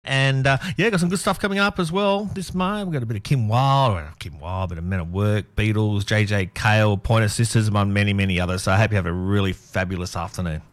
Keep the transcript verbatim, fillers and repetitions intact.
And uh, yeah, got some good stuff coming up as well this May. We've got a bit of Kim Wilde, well, Kim Wilde, a bit of Men at Work, Beatles, J J Cale, Pointer Sisters, among many, many others. So I hope you have a really fabulous afternoon.